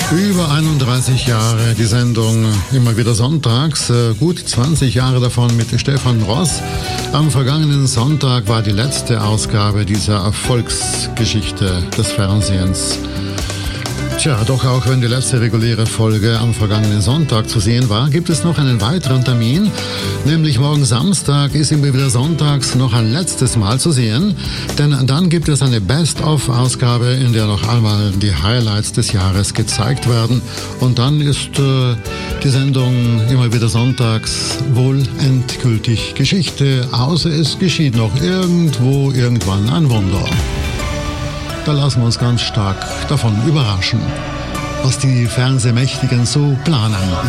Über 31 Jahre die Sendung immer wieder sonntags, gut 20 Jahre davon mit Stefan Ross. Am vergangenen Sonntag war die letzte Ausgabe dieser Erfolgsgeschichte des Fernsehens. Tja, doch auch wenn die letzte reguläre Folge am vergangenen Sonntag zu sehen war, gibt es noch einen weiteren Termin, nämlich morgen Samstag ist immer wieder sonntags noch ein letztes Mal zu sehen, denn dann gibt es eine Best-of-Ausgabe, in der noch einmal die Highlights des Jahres gezeigt werden und dann ist die Sendung immer wieder sonntags wohl endgültig Geschichte, außer es geschieht noch irgendwann ein Wunder. Da lassen wir uns ganz stark davon überraschen, was die Fernsehmächtigen so planen.